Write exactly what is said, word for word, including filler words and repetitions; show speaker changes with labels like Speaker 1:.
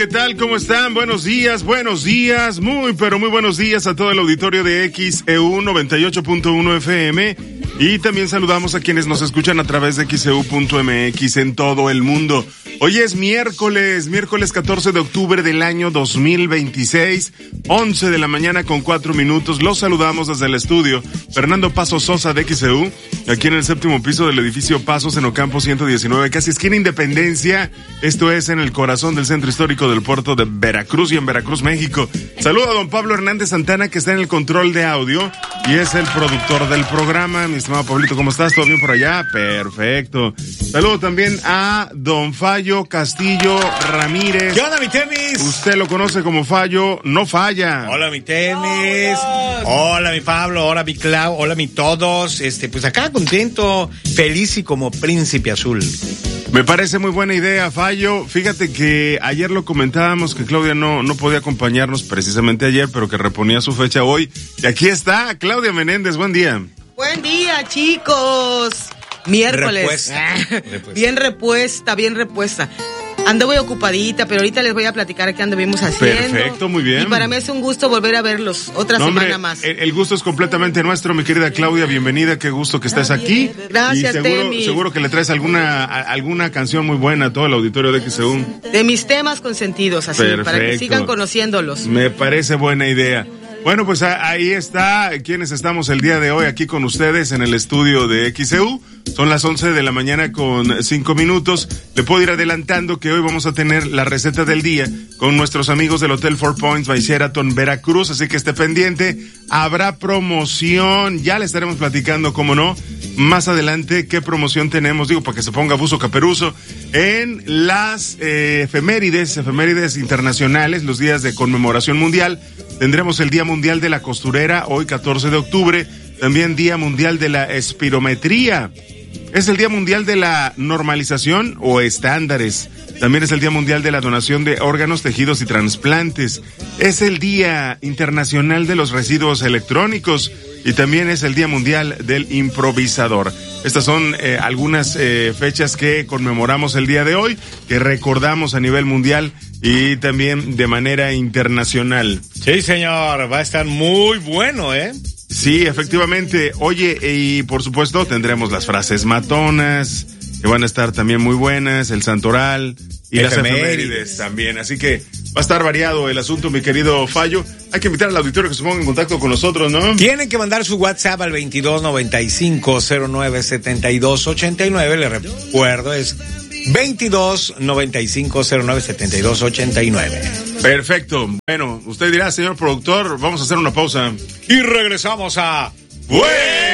Speaker 1: ¿qué tal? ¿Cómo están? Buenos días, buenos días, muy pero muy buenos días a todo el auditorio de X E U noventa y ocho punto uno F M y también saludamos a quienes nos escuchan a través de X E U punto M X en todo el mundo. Hoy es miércoles, miércoles catorce de octubre del año dos mil veintiséis, once de la mañana con cuatro minutos. Los saludamos desde el estudio Fernando Paso Sosa de X E U, aquí en el séptimo piso del edificio Pasos en Ocampo ciento diecinueve, casi esquina Independencia. Esto es en el corazón del centro histórico del puerto de Veracruz y en Veracruz, México. Saludo a don Pablo Hernández Santana, que está en el control de audio y es el productor del programa. Mi estimado Pablito, ¿cómo estás? ¿Todo bien por allá? Perfecto. Saludo también a don Fallo Castillo Ramírez.
Speaker 2: ¿Qué onda, mi Temis?
Speaker 1: Usted lo conoce como Fallo, no falla.
Speaker 2: Hola, mi Temis. Hola, mi Pablo. Hola, mi Clau. Hola, mi todos. Este, pues acá contento, feliz y como príncipe azul.
Speaker 1: Me parece muy buena idea, Fallo. Fíjate que ayer lo comentábamos que Claudia no, no podía acompañarnos precisamente ayer, pero que reponía su fecha hoy. Y aquí está, Claudia Menéndez, buen día.
Speaker 3: Buen día, chicos. Miércoles.
Speaker 2: Repuesta, repuesta.
Speaker 3: Bien repuesta, bien repuesta. Ando muy ocupadita, pero ahorita les voy a platicar qué anduvimos haciendo.
Speaker 1: Perfecto, muy bien.
Speaker 3: Y para mí es un gusto volver a verlos otra
Speaker 1: no,
Speaker 3: semana
Speaker 1: hombre,
Speaker 3: más.
Speaker 1: El, el gusto es completamente nuestro, mi querida Claudia, bienvenida, qué gusto que estés aquí.
Speaker 3: Gracias,
Speaker 1: y seguro,
Speaker 3: Temi.
Speaker 1: seguro que le traes alguna a, alguna canción muy buena a todo el auditorio de X E U.
Speaker 3: De mis temas consentidos, así,
Speaker 1: Perfecto.
Speaker 3: para que sigan conociéndolos.
Speaker 1: Me parece buena idea. Bueno, pues ahí está, quienes estamos el día de hoy aquí con ustedes en el estudio de X E U. Son las once de la mañana con cinco minutos. Le puedo ir adelantando que hoy vamos a tener la receta del día con nuestros amigos del Hotel Four Points by Sheraton Veracruz, así que esté pendiente. Habrá promoción, ya le estaremos platicando, cómo no, más adelante qué promoción tenemos, digo, para que se ponga buzo caperuso, en las eh, efemérides, efemérides internacionales, los días de conmemoración mundial. Tendremos el Día Mundial de la Costurera, hoy catorce de octubre, también Día Mundial de la Espirometría. Es el Día Mundial de la Normalización o Estándares. También es el Día Mundial de la Donación de Órganos, Tejidos y Trasplantes. Es el Día Internacional de los Residuos Electrónicos. Y también es el Día Mundial del Improvisador. Estas son eh, algunas eh, fechas que conmemoramos el día de hoy, que recordamos a nivel mundial y también de manera internacional.
Speaker 2: Sí, señor, va a estar muy bueno, ¿eh?
Speaker 1: Sí, efectivamente. Oye, y por supuesto tendremos las frases matonas, que van a estar también muy buenas, el santoral y efemérides. las efemérides también. Así que va a estar variado el asunto, mi querido Fallo. Hay que invitar al auditorio que se ponga en contacto con nosotros, ¿no?
Speaker 2: Tienen que mandar su WhatsApp al veintidós noventa y cinco cero nueve setenta y dos ochenta y nueve. Les recuerdo, es veintidós noventa y cinco cero nueve setenta y dos ochenta y nueve.
Speaker 1: Perfecto. Bueno, usted dirá, señor productor, vamos a hacer una pausa.
Speaker 2: Y regresamos a...
Speaker 1: ¡Buen